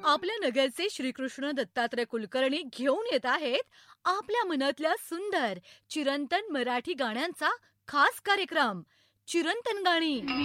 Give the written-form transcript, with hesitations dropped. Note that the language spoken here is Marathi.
आपल्या नगरचे श्रीकृष्ण दत्तात्रय कुलकर्णी घेऊन येत आहेत आपल्या मनातल्या सुंदर चिरंतन मराठी गाण्यांचा खास कार्यक्रम चिरंतन गाणी.